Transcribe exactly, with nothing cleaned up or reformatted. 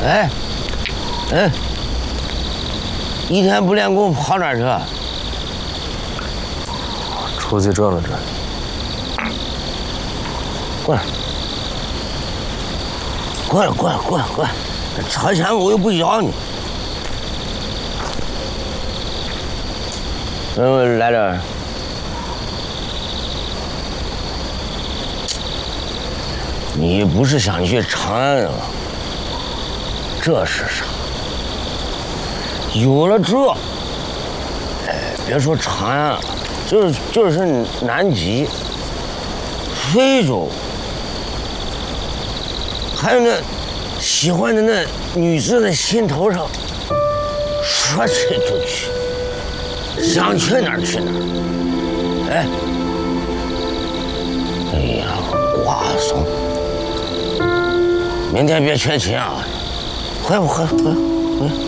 哎，哎，一天不练功跑哪儿去？ 出去转了转。 过来，过来，过来，过来，过来！超前我又不咬你。嗯，来点儿。你不是想去长安啊？这是啥？有了这，哎，别说长安了，就是就是南极、非洲，还有那喜欢的那女子的心头上，说去就去，想去哪儿去哪儿。哎，哎呀，瓜怂，明天别缺勤啊！回吧，回吧，回吧，回吧。